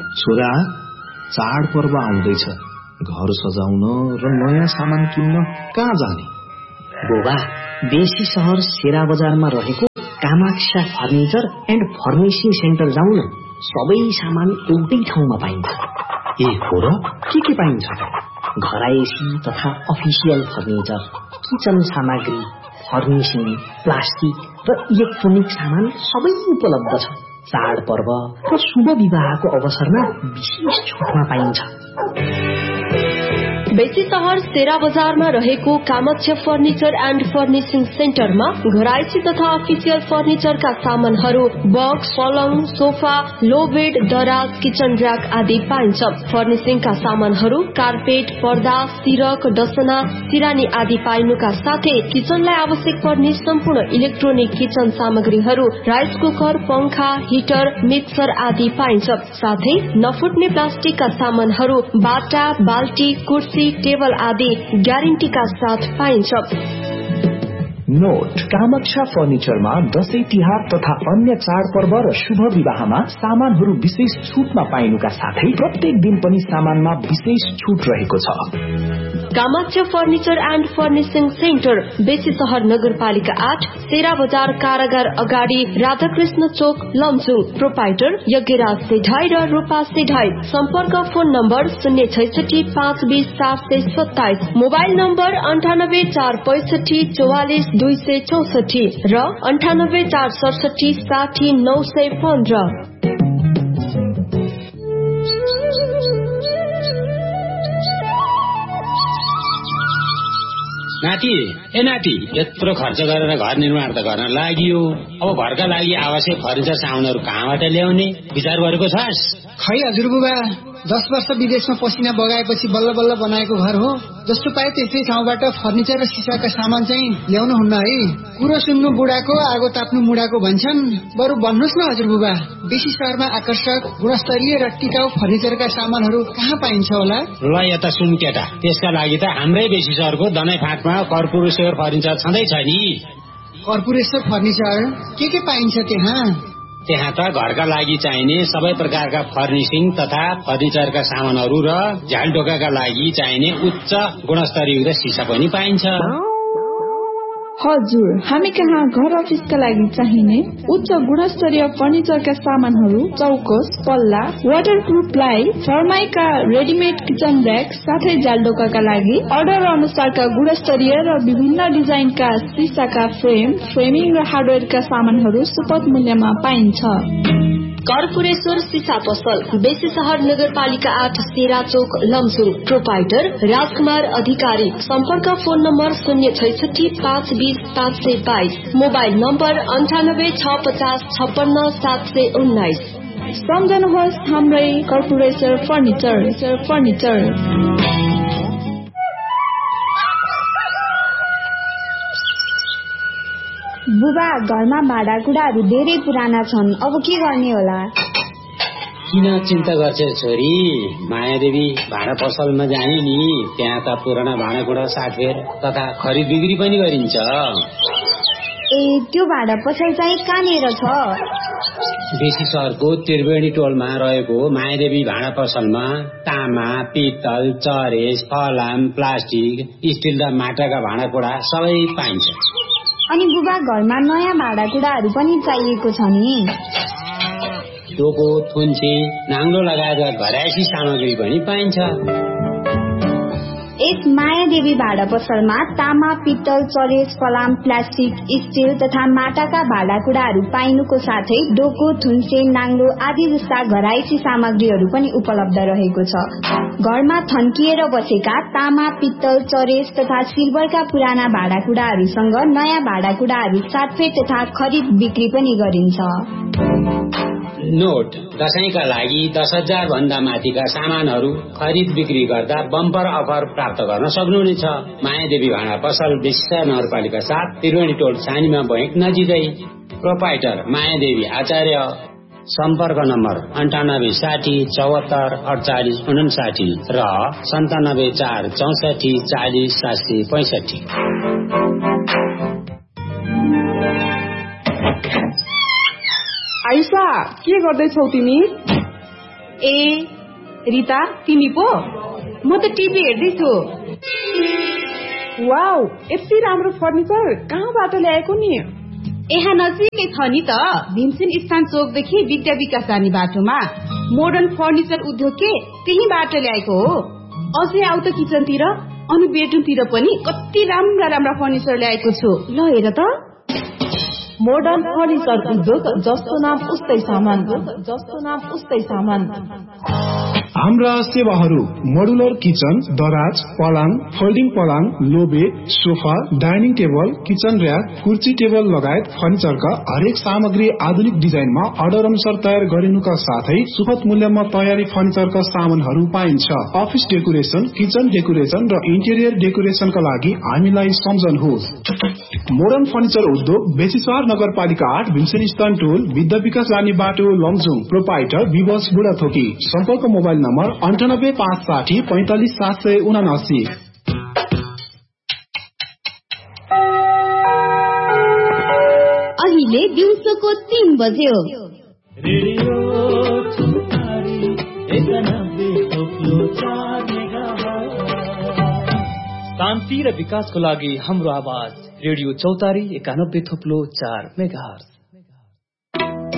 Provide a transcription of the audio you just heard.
छोरा, चाडपर्व आउँदैछ, घर सजाउन र नयाँ सामान किन्न कहाँ जाने? बुबा, बेसी शहर सेरा बजारमा रहेको Kamaksha furniture and furnishing centre जाउँ न। सबै सामान एउटै ठाउँमा पाइन्छ। ए हो र? के पाइन्छ त? घरायसी तथा अफिसियल फर्निचर, किचन सामग्री, फर्निशिङ, प्लास्टिक र इलेक्ट्रोनिक सामान सबै उपलब्ध छ। चाडपर्व र शुभ विवाहको अवसरमा विशेष छुटमा पाइन्छ। बेसी शहर सेरा बजारमा रहेको कामाक्षा फर्निचर एन्ड फर्निशिङ सेन्टरमा घरायसी तथा अफिसियल फर्निचरका सामानहरू बक्स, पलङ, सोफा, लो बेड, दराज, किचन र्याक आदि पाइन्छ। फर्निशिङका सामानहरू कार्पेट, पर्दा, सिरक, डसना, सिरानी आदि पाइनुका साथै किचनलाई आवश्यक पर्ने सम्पूर्ण इलेक्ट्रोनिक किचन सामग्रीहरू, राइस कुकर, पंखा, हिटर, मिक्सर आदि पाइन्छ। साथै नफुट्ने प्लास्टिकका सामानहरू, बाटा, बाल्टी, कुर्सी, टेबल आदि ग्यारेन्टीका साथ पाइन्छ। नोट: कामाक्षा फर्निचरमा दशैं तिहार तथा अन्य चाडपर्व र शुभ विवाहमा सामानहरू विशेष छुटमा पाइनुका साथै प्रत्येक दिन पनि सामानमा विशेष छुट रहेको छ। Kamaksha furniture and furnishing centre, बेसी शहर नगरपालिका 8, सेरा बजार कारागार अगाडि, राधाकृष्ण चोक, लमजुङ। प्रोपाइटर यज्ञराज सेढाई र रूपा सेढाई। सम्पर्क फोन नम्बर 066-520-427, मोबाइल नम्बर 98-465-44-264 र 98-467-60-915। नाति, ए नाति, यत्रो खर्च गरेर घर निर्माण त गर्न लाग्यो। अब घरका लागि आवश्यक फर्निचर सामानहरू कहाँबाट ल्याउने विचार गरेको छस्? खै हजुर बुबा, 10 वर्ष विदेशमा पसिना बगाएपछि बल्ल बल्ल बनाएको घर हो। जस्तो पाए त्यस्तै ठाउँबाट फर्निचर र सिसाका सामान चाहिँ ल्याउनु हुन्न है। कुरो सुन्नु बुढाको, आगो ताप्नु मुढाको भन्छन्। बरु भन्नुहोस् न हजुर बुबा, बेसी शहरमा आकर्षक, गुणस्तरीय र टिकाउ फर्निचरका सामानहरू कहाँ पाइन्छ होला? ल यता सुन केटा, त्यसका लागि त हाम्रै बेसी शहरको दनै फाँटमा कर्पुरेश्वर फर्निचर छँदैछ नि। कर्पुरेश्वर फर्निचर के पाइन्छ त्यहाँ? त्यहाँ त घरका लागि चाहिने सबै प्रकारका फर्निशिङ तथा फर्निचरका सामानहरू र झ्यालढोकाका लागि चाहिने उच्च गुणस्तरीय सिसा पनि पाइन्छ। हजुर, हामी कहाँ घर अफिसका लागि चाहिने उच्च गुणस्तरीय फर्निचरका सामानहरू, चौकोस, पल्ला, waterproof ply, फर्माइका readymade kitchen rack, साथै झ्यालढोकाका लागि अर्डर अनुसारका गुणस्तरीय र विभिन्न डिजाइनका सिसाका फ्रेम, फ्रेमिङ र हार्डवेयरका सामानहरू सुपथ मूल्यमा पाइन्छ। कर्पुरेश्वर सिसा पसल, बेसी शहर नगरपालिका 8, सेरा चोक, लमजुङ। प्रोपाइटर राजकुमार अधिकारी। सम्पर्क फोन नम्बर 066-520-522, मोबाइल नम्बर 98-650-56-719। सम्झनुहोस् हाम्रै कर्पुरेश्वर फर्निचर। बुबा, घरमा भाँडाकुँडाहरू धेरै पुराना छन्, अब के गर्ने होला? किन चिन्ता गर्छ छोरी? मायादेवी भाँडा पसलमा जाने नि, त्यहाँ त पुराना भाँडाकुँडा साटफेर तथा खरिद बिक्री पनि गरिन्छ। ए, त्यो भाँडा पसल चाहिँ कहाँनिर छ? बेसी शहरको त्रिवेणी टोलमा रहेको मायादेवी भाँडा पसलमा तामा, पित्तल, चरेस, फलाम, प्लास्टिक, स्टिल र माटाका भाँडाकुँडा सबै पाइन्छ। अनि बुबा, घरमा नयाँ भाँडाकुँडाहरू पनि चाहिएको छ नि। डोको, थुन्से, नाङ्लो लगायत घरायसी सामग्री पनि पाइन्छ। एक मायादेवी भाँडा पसलमा तामा, पित्तल, चरेस, फलाम, प्लास्टिक, स्टिल तथा माटाका भाँडाकुँडाहरू पाइनुको साथै डोको, थुन्से, नाङ्लो आदि जस्ता घरायसी सामग्रीहरू पनि उपलब्ध रहेको छ। घरमा थन्किएर बसेका तामा, पित्तल, चरेस तथा सिल्भरका पुराना भाँडाकुँडाहरूसँग नयाँ भाँडाकुँडाहरू साटफेर तथा खरिद बिक्री पनि गरिन्छ। नोट: दशैंका लागि 10,000 भन्दा माथिका सामानहरू खरिद बिक्री गर्दा बम्पर अफर प्राप्त गर्न सक्नुहुनेछ। मायादेवी भाँडा पसल, बेसी शहर नगरपालिका 7, त्रिवेणी टोल, सानीमा बैंक नजिकै। प्रोपाइटर मायादेवी आचार्य। सम्पर्क नम्बर 98-60-74-48-59 र 97-4-64-40-765। आइसा, के गर्दैछौ तिमी? ए रिता तिमी पो? म त टिभी हेर्दैछु। वाउ, यति राम्रो फर्निचर कहाँबाट ल्याएको नि? यहाँ नजिकै छ नि त, भीमसेन स्थान चोकदेखि विद्या विकास जाने बाटोमा मोडर्न फर्निचर उद्योग के त्यहीबाट ल्याएको हो। अझै आउ त किचनतिर, अनि बेडरुमतिर पनि कति राम्रा राम्रा फर्निचर ल्याएको छु। ल हेर त। मोडर्न फर्निचर उद्योग, जस्तो नाम उस्तै सामान, जस्तो नाम उस्तै सामान। हाम्रा सेवाहरू मोडुलर किचन, दराज, पलाङ, फोल्डिङ पलाङ, लो bed, sofa, dining table, kitchen rack, कुर्सी टेबल लगायत फर्निचरका हरेक सामग्री आधुनिक डिजाइनमा अर्डर अनुसार तयार गरिनुका साथै सुपथ मूल्यमा तयारी फर्निचरका सामानहरू पाइन्छ। अफिस डेकोरेसन, किचन डेकोरेसन र इन्टेरियर डेकोरेसनका लागि हामीलाई सम्झनुहोस्। मोडर्न फर्निचर उद्योग, बेसीसार नगरपालिका 8, भीमसेन स्थान टोल, विद्या विकास जाने बाटो, लमजुङ। प्रोपाइटर विवश बुढाथोकी। सम्पर्क मोबाइल नम्बर 98 560 45 779। अहिले दिउँसोको 3 बज्यो। रेडियो चौतारी 91.4 मेगाहर्ज। शान्ति र विकासको लागि हाम्रो आवाज रेडियो चौतारी 91.4 मेगाहर्ज।